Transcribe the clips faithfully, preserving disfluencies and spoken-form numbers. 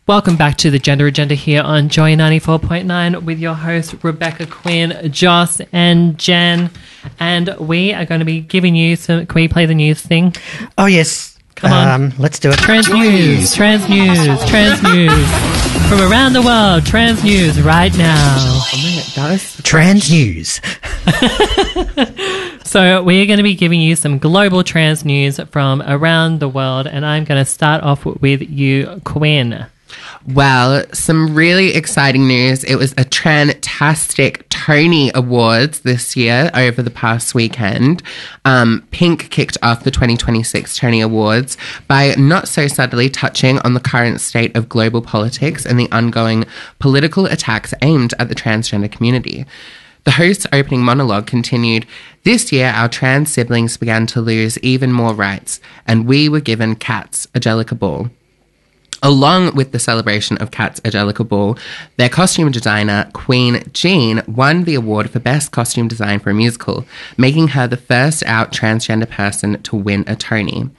Welcome back to the Gender Agenda here on Joy ninety-four point nine with your hosts Rebecca, Quinn, Joss and Jen. And we are going to be giving you some... Can we play the news thing? Oh, yes. Come on. Um, let's do it. Trans news, trans news, trans news. From around the world, trans news right now. Oh my God, that was trans news. So we're going to be giving you some global trans news from around the world. And I'm going to start off with you, Quinn. Well, some really exciting news. It was a Trantastic Tony Awards this year over the past weekend. Um, Pink kicked off the twenty twenty-six Tony Awards by not so subtly touching on the current state of global politics and the ongoing political attacks aimed at the transgender community. The host's opening monologue continued, "This year, our trans siblings began to lose even more rights, and we were given Cats, Angelica Ball." Along with the celebration of Cats Angelica Ball, their costume designer, Queen Jean, won the award for Best Costume Design for a Musical, making her the first out transgender person to win a Tony.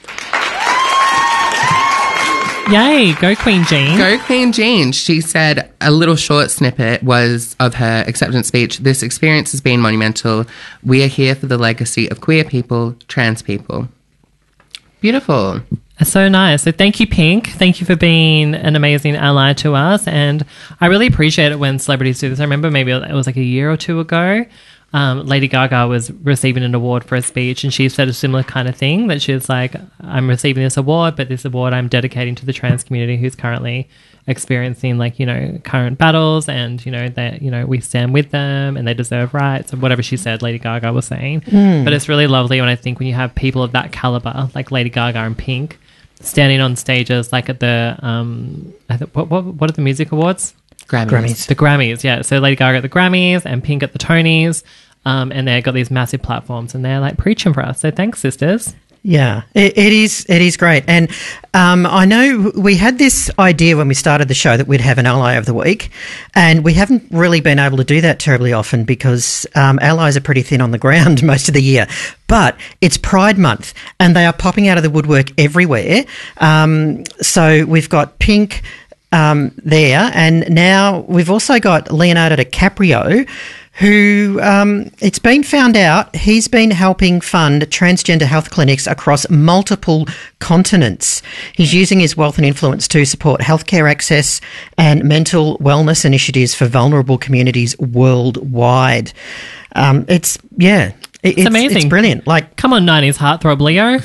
Yay, go Queen Jean. Go Queen Jean. She said a little short snippet was of her acceptance speech. "This experience has been monumental. We are here for the legacy of queer people, trans people." Beautiful. So nice. So thank you, Pink. Thank you for being an amazing ally to us. And I really appreciate it when celebrities do this. I remember maybe it was like a year or two ago, um, Lady Gaga was receiving an award for a speech, and she said a similar kind of thing, that she was like, "I'm receiving this award, but this award I'm dedicating to the trans community who's currently experiencing, like, you know, current battles, and, you know, that, you know, we stand with them and they deserve rights," or whatever she said Lady Gaga was saying. Mm. But it's really lovely when I think when you have people of that caliber, like Lady Gaga and Pink, standing on stages like at the um I th- what, what what are the music awards? Grammys. Grammys. The Grammys, yeah. So Lady Gaga at the Grammys and Pink at the Tonys, um and they've got these massive platforms and they're like preaching for us. So thanks, sisters. Yeah, it, it is. It is great, and um, I know we had this idea when we started the show that we'd have an ally of the week, and we haven't really been able to do that terribly often because um, allies are pretty thin on the ground most of the year. But it's Pride Month, and they are popping out of the woodwork everywhere. Um, so we've got Pink um, there, and now we've also got Leonardo DiCaprio, who um, it's been found out he's been helping fund transgender health clinics across multiple continents. He's using his wealth and influence to support healthcare access and mental wellness initiatives for vulnerable communities worldwide. Um, it's, yeah, it, it's, it's amazing. It's brilliant. Like, come on, nineties heartthrob Leo.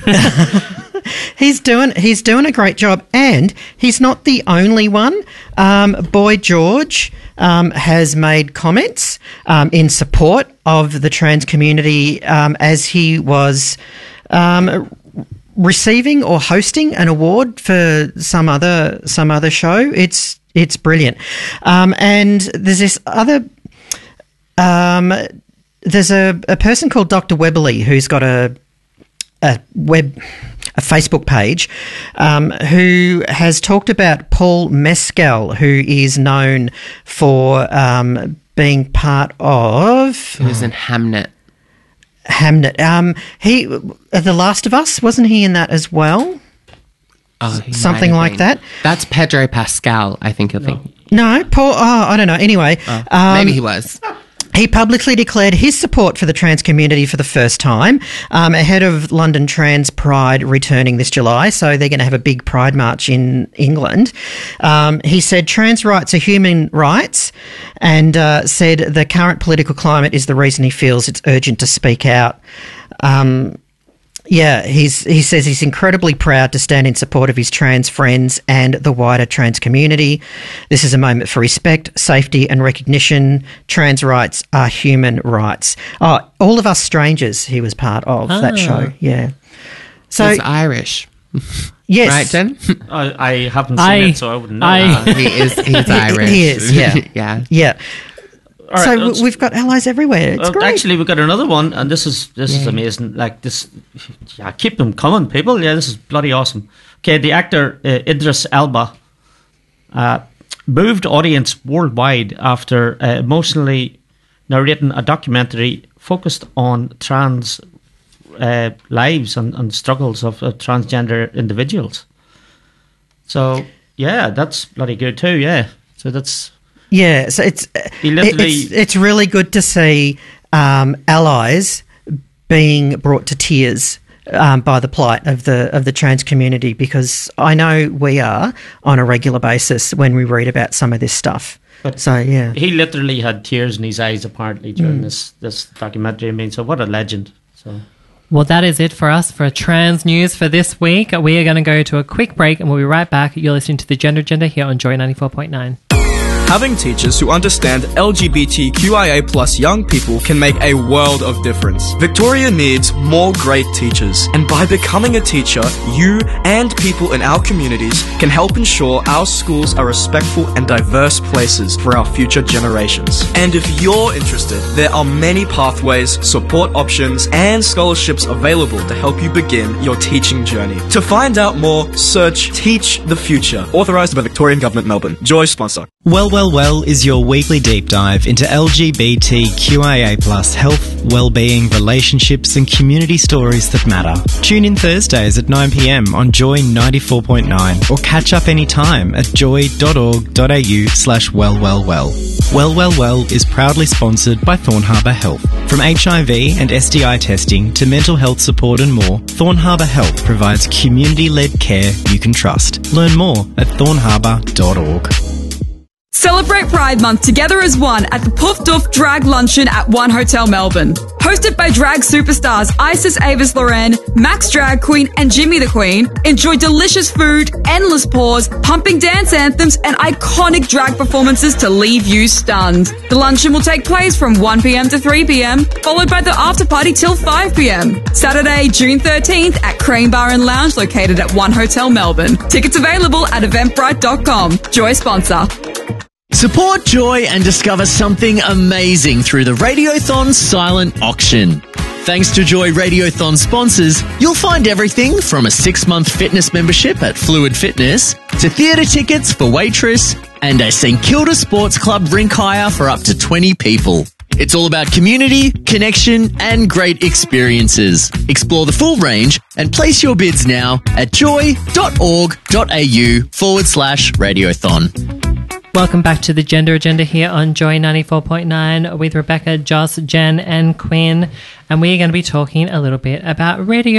He's doing he's doing a great job, and he's not the only one. Um, Boy George um, has made comments um, in support of the trans community um, as he was um, receiving or hosting an award for some other some other show. It's it's brilliant, um, and there's this other. Um, there's a, a person called Doctor Weberly who's got a a web. a Facebook page, um, who has talked about Paul Mescal, who is known for um, being part of... He was in Hamnet. Hamnet. Um, he, The Last of Us, wasn't he in that as well? Oh, Something like been. that? That's Pedro Pascal, I think you're no. thinking. No, Paul... Oh, I don't know. Anyway. Oh, um, maybe he was. He publicly declared his support for the trans community for the first time um, ahead of London Trans Pride returning this July. So they're going to have a big Pride March in England. Um, he said trans rights are human rights, and uh, said the current political climate is the reason he feels it's urgent to speak out. Um, Yeah, he's, he says he's incredibly proud to stand in support of his trans friends and the wider trans community. This is a moment for respect, safety and recognition. Trans rights are human rights. Oh, All of Us Strangers, he was part of ah. that show, yeah. So he's Irish. Yes. Right, Jen? I, I haven't seen I, it, so I wouldn't know. I, uh, he is he's Irish. He is, yeah. yeah. Yeah. All right, so let's- we've got allies everywhere. It's Uh, great. actually, we've got another one, and this is this is Yeah. amazing. Like this, yeah, keep them coming, people. Yeah, this is bloody awesome. Okay, the actor uh, Idris Elba uh, moved audience worldwide after uh, emotionally narrating a documentary focused on trans uh, lives and, and struggles of uh, transgender individuals. So yeah, that's bloody good too. Yeah, so that's yeah. So it's He literally- it's, it's really good to see um, allies being brought to tears um, by the plight of the of the trans community, because I know we are on a regular basis when we read about some of this stuff. But so yeah, he literally had tears in his eyes apparently during this this documentary. I mean, so what a legend. So. Well, that is it for us for trans news for this week. We are going to go to a quick break and we'll be right back. You're listening to The Gender Agenda here on Joy ninety-four point nine. Having teachers who understand L G B T Q I A plus young people can make a world of difference. Victoria needs more great teachers, and by becoming a teacher, you and people in our communities can help ensure our schools are respectful and diverse places for our future generations. And if you're interested, there are many pathways, support options, and scholarships available to help you begin your teaching journey. To find out more, search Teach the Future, authorised by Victorian Government Melbourne. Joy sponsor. Well, well, well is your weekly deep dive into L G B T Q I A plus health, well-being, relationships and community stories that matter. Tune in Thursdays at nine p m on Joy ninety-four point nine or catch up anytime at joy.org.au slash wellwellwell. Well, well, well is proudly sponsored by Thorn Harbour Health. From H I V and S D I testing to mental health support and more, Thorn Harbour Health provides community-led care you can trust. Learn more at thorn harbour dot org. Celebrate Pride Month together as one at the Puff Duff Drag Luncheon at One Hotel Melbourne. Hosted by drag superstars Isis Avis Loren, Max Drag Queen and Jimmy the Queen, enjoy delicious food, endless pours, pumping dance anthems and iconic drag performances to leave you stunned. The luncheon will take place from one p m to three p m, followed by the after party till five p m. Saturday, June thirteenth at Crane Bar and Lounge located at One Hotel Melbourne. Tickets available at eventbrite dot com. Joy sponsor. Support Joy and discover something amazing through the Radiothon silent auction. Thanks to Joy Radiothon sponsors, you'll find everything from a six-month fitness membership at Fluid Fitness to theatre tickets for Waitress and a St Kilda Sports Club rink hire for up to twenty people. It's all about community, connection and great experiences. Explore the full range and place your bids now at joy.org.au forward slash radiothon. Welcome back to The Gender Agenda here on Joy ninety-four point nine with Rebecca, Joss, Jen and Quinn. And we're going to be talking a little bit about radio.